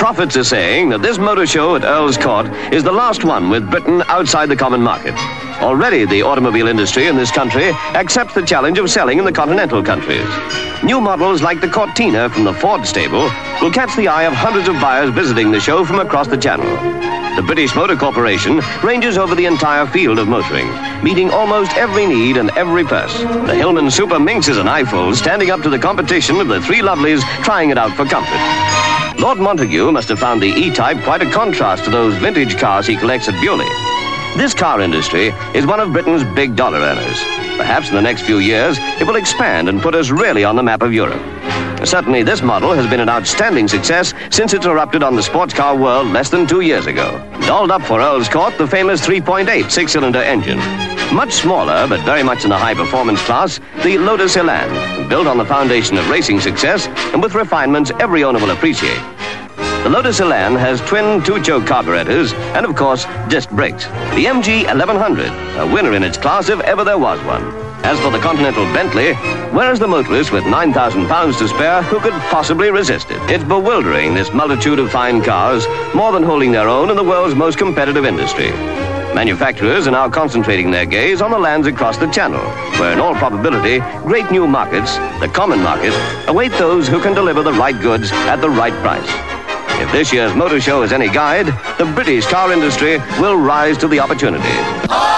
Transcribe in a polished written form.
prophets are saying that this motor show at Earl's Court is the last one with Britain outside the common market. Already the automobile industry in this country accepts the challenge of selling in the continental countries. New models like the Cortina from the Ford stable will catch the eye of hundreds of buyers visiting the show from across the channel. The British Motor Corporation ranges over the entire field of motoring, meeting almost every need and every purse. The Hillman Super Minx is an eyeful, standing up to the competition of the three lovelies trying it out for comfort. Lord Montague must have found the E-Type quite a contrast to those vintage cars he collects at Bewley. This car industry is one of Britain's big dollar earners. Perhaps in the next few years, it will expand and put us really on the map of Europe. Certainly, this model has been an outstanding success since it erupted on the sports car world less than 2 years ago. Dolled up for Earl's Court, the famous 3.8 six-cylinder engine. Much smaller, but very much in the high-performance class, the Lotus Elan, built on the foundation of racing success and with refinements every owner will appreciate. The Lotus Elan has twin two-choke carburetors and, of course, disc brakes. The MG 1100, a winner in its class if ever there was one. As for the Continental Bentley, where is the motorist with 9,000 pounds to spare who could possibly resist it? It's bewildering, this multitude of fine cars, more than holding their own in the world's most competitive industry. Manufacturers are now concentrating their gaze on the lands across the channel, where in all probability, great new markets, the common market, await those who can deliver the right goods at the right price. If this year's motor show is any guide, the British car industry will rise to the opportunity.